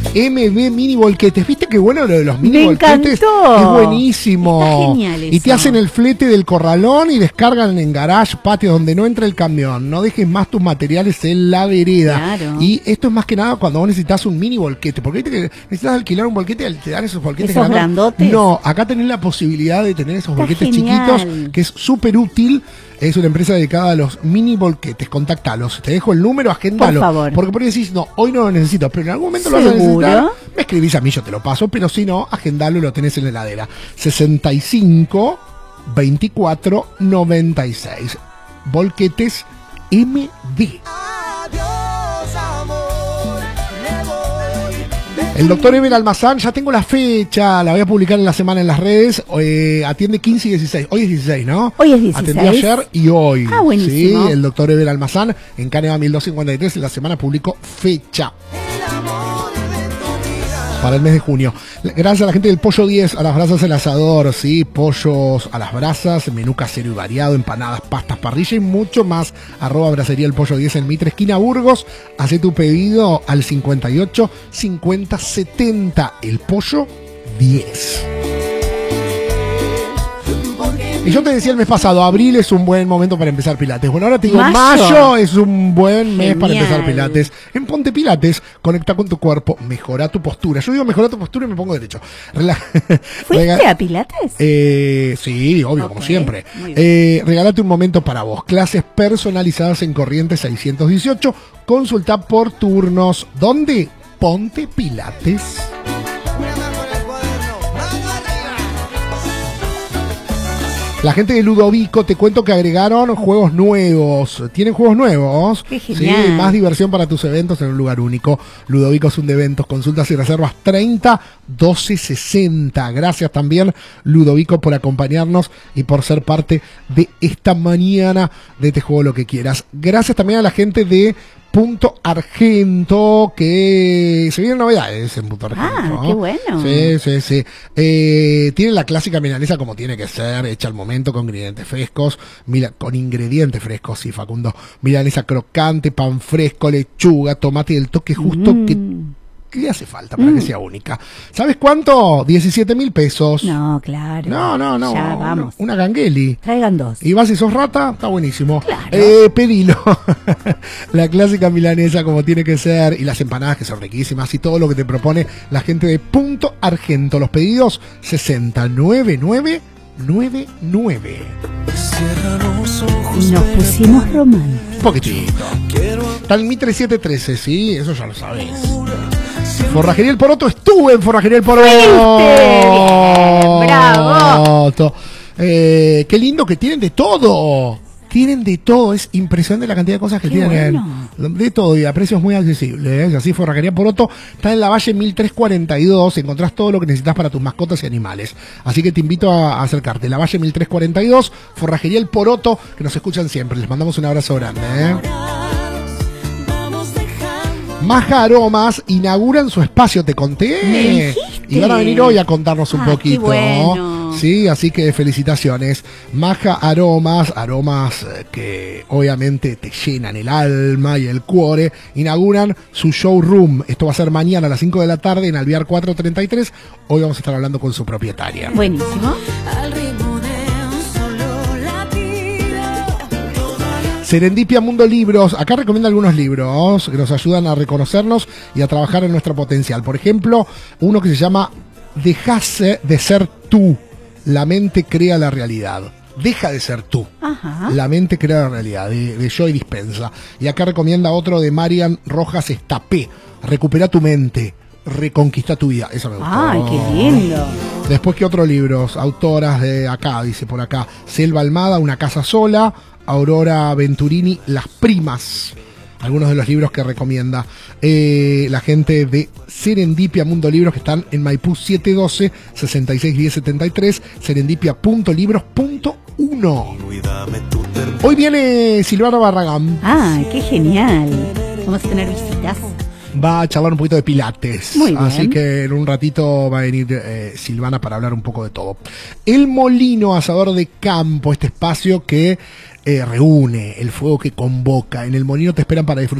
MB Mini Volquetes. ¿Viste qué bueno lo de los mini Me volquetes? encantó. Es buenísimo. Está genial y te eso. hacen el flete del corralón y descargan en garage, patio, donde no entra el camión. No dejes más tus materiales en la vereda. Claro. Y esto es más que nada cuando vos necesitas un mini volquete. Porque viste que necesitas alquilar un volquete, te dan esos volquetes ¿Esos grandotes? No, acá tenés la posibilidad de tener esos Está volquetes genial. chiquitos, que es súper útil. Es una empresa dedicada a los mini volquetes. Contactalos. Te dejo el número, agendalo. Por favor. Porque por ahí decís, no, hoy no lo necesito, pero en algún momento lo vas a ¿Seguro? necesitar. Me escribís a mí, yo te lo paso, pero si no, agendalo y lo tenés en la heladera. 65 24 96. Volquetes MD. El doctor Ever Almazán, ya tengo la fecha, la voy a publicar en la semana en las redes. Atiende 15 y 16. Hoy es 16, ¿no? Hoy es 16. Atendí ayer y hoy. Ah, buenísimo. Sí, el doctor Ever Almazán en Caneva 1253. En la semana publicó fecha para el mes de junio. Gracias a la gente del Pollo 10, a las brasas el asador, sí, pollos a las brasas, menú casero y variado, empanadas, pastas, parrilla y mucho más. @brasería el Pollo 10 en Mitre, esquina Burgos. Hacé tu pedido al 58 50 70. El Pollo 10. Y yo te decía el mes pasado, abril es un buen momento para empezar Pilates. Bueno, ahora te digo, mayo es un buen mes para empezar Pilates. En Ponte Pilates, conecta con tu cuerpo, mejora tu postura. Yo digo mejora tu postura y me pongo derecho. ¿Fuiste a Pilates? Sí, obvio, como siempre. Regálate un momento para vos. Clases personalizadas en Corrientes 618. Consulta por turnos. ¿Dónde? Ponte Pilates. La gente de Ludovico, te cuento que agregaron juegos nuevos. Tienen juegos nuevos. ¡Qué genial! Sí, más diversión para tus eventos en un lugar único. Ludovico es un de eventos. Consultas y reservas 30 12 60. Gracias también, Ludovico, por acompañarnos y por ser parte de esta mañana de Te Juego Lo Que Quieras. Gracias también a la gente de Punto Argento, que se vienen novedades en Punto Argento. Ah, qué bueno. Sí. Tiene la clásica milanesa como tiene que ser, hecha al momento con ingredientes frescos. Mira, con ingredientes frescos, sí, Facundo. Milanesa crocante, pan fresco, lechuga, tomate y el toque justo que le hace falta para que sea única. ¿Sabes cuánto? 17.000 pesos. No, claro. No. Ya, vamos. Una gangueli. Traigan dos. Y vas y sos rata, está buenísimo. Claro. Pedilo. La clásica milanesa como tiene que ser. Y las empanadas que son riquísimas. Y todo lo que te propone la gente de Punto Argento. Los pedidos 69999. Y nos pusimos románticos. Un poquitito. Está en Mitre 713, sí, eso ya lo sabes. Forrajería El Poroto, estuve en Forrajería El Poroto. Bien, bravo. Qué lindo que tienen de todo. Tienen de todo, es impresionante la cantidad de cosas que Qué tienen. bueno. De todo y a precios muy accesibles. Así Forrajería Poroto está en la Valle 1342. Encontrás todo lo que necesitas para tus mascotas y animales. Así que te invito a acercarte. La Valle 1342, Forrajería El Poroto, que nos escuchan siempre. Les mandamos un abrazo grande. Maja Aromas inauguran su espacio, te conté. ¿Me dijiste? Y van a venir hoy a contarnos un poquito. Qué bueno. Sí, así que felicitaciones. Maja Aromas que obviamente te llenan el alma y el cuore. Inauguran su showroom. Esto va a ser mañana a las 5 de la tarde en Alvear 433. Hoy vamos a estar hablando con su propietaria. Buenísimo. Serendipia Mundo Libros, acá recomienda algunos libros que nos ayudan a reconocernos y a trabajar en nuestro potencial. Por ejemplo, uno que se llama Dejase de ser tú, la mente crea la realidad. Deja de ser tú. Ajá. La mente crea la realidad, de Joy Dispensa. Y acá recomienda otro de Marian Rojas Estapé, Recupera tu mente, reconquista tu vida. Eso me gustó. Ay, qué lindo. Después, ¿qué otros libros? Autoras de acá, dice por acá. Selva Almada, Una casa sola. Aurora Venturini, Las primas. Algunos de los libros que recomienda la gente de Serendipia Mundo Libros, que están en Maipú 712 661073, serendipia.libros.1. Hoy viene Silvana Barragán. Ah, qué genial. Vamos a tener visitas. Va a charlar un poquito de Pilates. Muy bien. Así que en un ratito va a venir Silvana para hablar un poco de todo. El Molino Asador de Campo, este espacio que reúne, el fuego que convoca. En el Molino te esperan para disfrutar